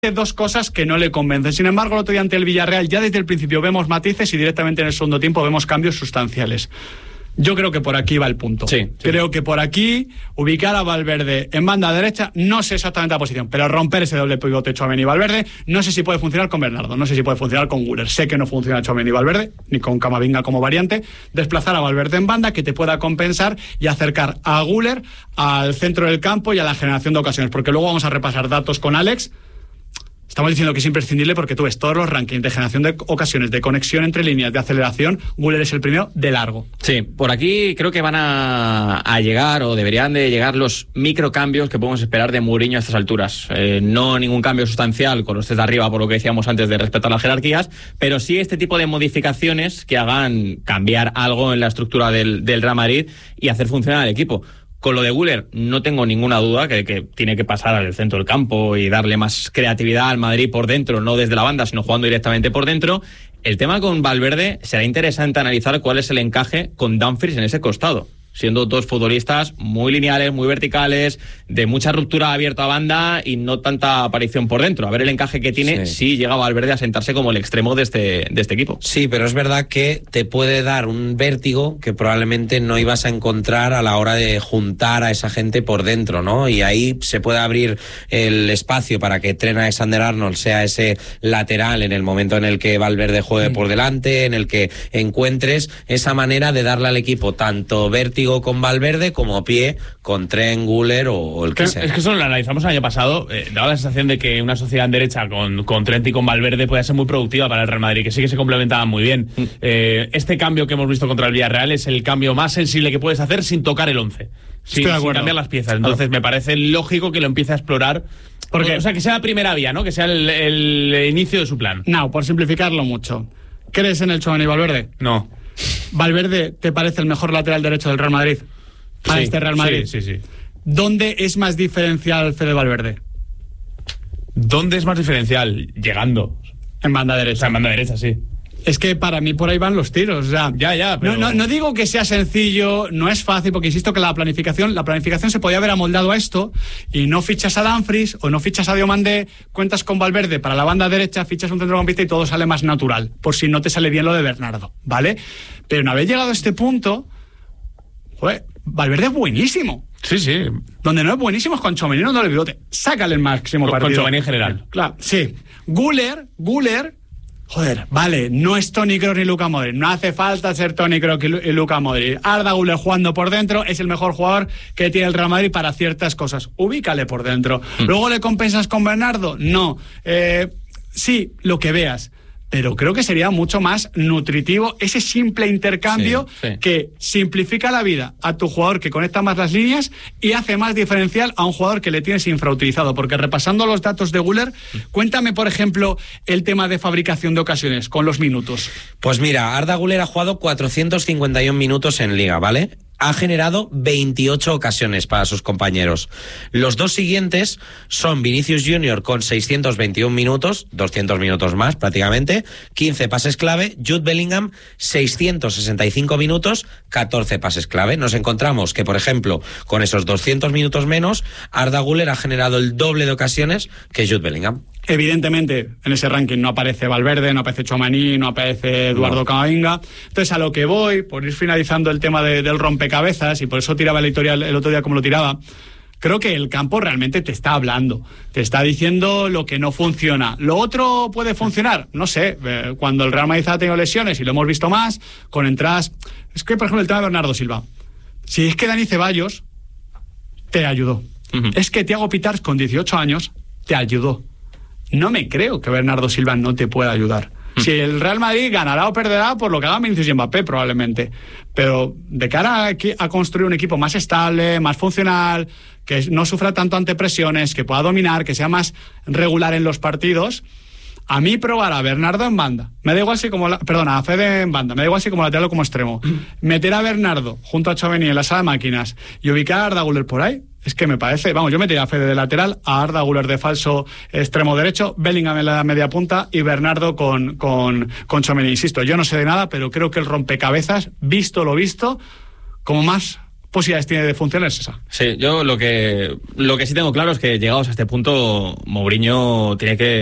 dos cosas que no le convencen. Sin embargo, el otro día ante el Villarreal ya desde el principio vemos matices y directamente en el segundo tiempo vemos cambios sustanciales. Yo creo que por aquí va el punto. Sí. Creo que por aquí ubicar a Valverde en banda derecha, no sé exactamente la posición, pero romper ese doble pivote Tchouaméni y Valverde, no sé si puede funcionar con Bernardo, no sé si puede funcionar con Güler. Sé que no funciona Tchouaméni y Valverde, ni con Camavinga como variante. Desplazar a Valverde en banda que te pueda compensar y acercar a Güler al centro del campo y a la generación de ocasiones, porque luego vamos a repasar datos con Alex. Estamos diciendo que es imprescindible porque tú ves todos los rankings de generación de ocasiones, de conexión entre líneas, de aceleración. Güler es el primero de largo. Sí, por aquí creo que van a llegar o deberían de llegar los microcambios que podemos esperar de Mourinho a estas alturas. No ningún cambio sustancial con los tres de arriba, por lo que decíamos antes de respetar las jerarquías, pero sí este tipo de modificaciones que hagan cambiar algo en la estructura del Real Madrid y hacer funcionar al equipo. Con lo de Güler no tengo ninguna duda que tiene que pasar al centro del campo y darle más creatividad al Madrid por dentro, no desde la banda, sino jugando directamente por dentro. El tema con Valverde será interesante analizar cuál es el encaje con Dumfries en ese costado, siendo dos futbolistas muy lineales, muy verticales, de mucha ruptura abierta a banda y no tanta aparición por dentro. A ver el encaje que tiene si llega Valverde a sentarse como el extremo de este equipo. Sí, pero es verdad que te puede dar un vértigo que probablemente no ibas a encontrar a la hora de juntar a esa gente por dentro, ¿no? Y ahí se puede abrir el espacio para que Trent Alexander-Arnold sea ese lateral en el momento en el que Valverde juegue por delante, en el que encuentres esa manera de darle al equipo tanto vértigo con Valverde como pie con Trent, Güler o el que sea. Es que eso lo analizamos el año pasado, daba la sensación de que una sociedad en derecha con Trent y con Valverde podía ser muy productiva para el Real Madrid, que sí que se complementaban muy bien. Este cambio que hemos visto contra el Villarreal es el cambio más sensible que puedes hacer sin tocar el 11, sin cambiar las piezas. Entonces me parece lógico que lo empiece a explorar, porque, o sea, que sea la primera vía, ¿no? Que sea el inicio de su plan. No, por simplificarlo mucho. ¿Crees en el Tchouaméni y Valverde? No. ¿Valverde te parece el mejor lateral derecho del Real Madrid? Para este Real Madrid. Sí. ¿Dónde es más diferencial Fede Valverde? ¿Dónde es más diferencial? Llegando. En banda derecha. O sea, en banda derecha, sí. Es que para mí por ahí van los tiros. O sea, ya, pero... no digo que sea sencillo, no es fácil, porque insisto que la planificación se podía haber amoldado a esto y no fichas a Dumfries o no fichas a Diomandé, cuentas con Valverde para la banda derecha, fichas un centrocampista y todo sale más natural, por si no te sale bien lo de Bernardo, ¿vale? Pero una vez llegado a este punto, joder, Valverde es buenísimo. Sí. Donde no es buenísimo es con Tchouaméni, no le bigote. Sácale el máximo partido. Con Tchouaméni en general. Claro, sí. Güler, joder, vale, no es Toni Kroos ni Luka Modric, no hace falta ser Toni Kroos y Luka Modric. Arda Güler jugando por dentro es el mejor jugador que tiene el Real Madrid para ciertas cosas. Ubícale por dentro. ¿Luego le compensas con Bernardo? No. Sí, lo que veas. Pero creo que sería mucho más nutritivo ese simple intercambio que simplifica la vida a tu jugador que conecta más las líneas y hace más diferencial a un jugador que le tienes infrautilizado. Porque repasando los datos de Güler, cuéntame, por ejemplo, el tema de fabricación de ocasiones con los minutos. Pues mira, Arda Güler ha jugado 451 minutos en Liga, ¿vale? Ha generado 28 ocasiones para sus compañeros. Los dos siguientes son Vinicius Junior con 621 minutos, 200 minutos más prácticamente, 15 pases clave, Jude Bellingham 665 minutos, 14 pases clave. Nos encontramos que, por ejemplo, con esos 200 minutos menos, Arda Güler ha generado el doble de ocasiones que Jude Bellingham. Evidentemente, en ese ranking no aparece Valverde, no aparece Tchouaméni, no aparece Eduardo Camavinga. Entonces, a lo que voy, por ir finalizando el tema del rompecabezas, y por eso tiraba el editorial el otro día como lo tiraba, creo que el campo realmente te está hablando, te está diciendo lo que no funciona. ¿Lo otro puede funcionar? No sé, cuando el Real Madrid ha tenido lesiones, y lo hemos visto más, con entradas... Es que, por ejemplo, el tema de Bernardo Silva. Si es que Dani Ceballos te ayudó. Es que Thiago Pitars, con 18 años, te ayudó. No me creo que Bernardo Silva no te pueda ayudar. Si el Real Madrid ganará o perderá por lo que hagan Vinicius y Mbappé, probablemente. Pero de cara a construir un equipo más estable, más funcional, que no sufra tanto ante presiones, que pueda dominar, que sea más regular en los partidos, a mí probar a Bernardo en banda, me da igual si como a Fede en banda, me da igual si como lateral o como extremo, meter a Bernardo junto a Tchouaméni en la sala de máquinas y ubicar a Arda Güler por ahí, es que me parece, yo metería a Fede de lateral, a Arda Güler de falso extremo derecho, Bellingham en la media punta y Bernardo con Tchouaméni. Insisto, yo no sé de nada, pero creo que el rompecabezas, visto lo visto, como más posibilidades tiene de funcionar es esa. Sí, yo lo que sí tengo claro es que llegados a este punto, Mourinho tiene que